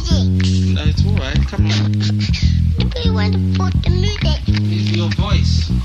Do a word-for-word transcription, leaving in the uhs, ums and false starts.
music. No, it's alright. Come on. We want to put the music. Your voice.